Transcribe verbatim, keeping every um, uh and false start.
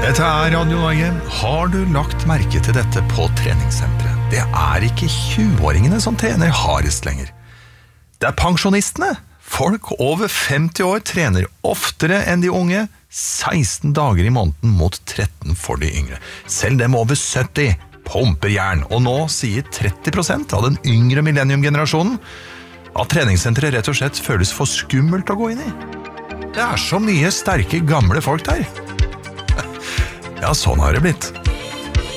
Dette er Radio Norge. Har du lagt merke til dette på treningssenteret? Det er ikke tjue-åringene som trener hardest lenger. Det er pensjonistene. Folk over femti år trener oftere enn de unge, seksten dager i måneden mot tretten for de yngre. Selv dem over sytti pumper jern, og nå sier tretti prosent av den yngre millennium-generasjonen at treningssenteret rett og slett føles for skummelt å gå inn i. Det er så mye sterke gamle folk der. Ja, sånn har det blitt.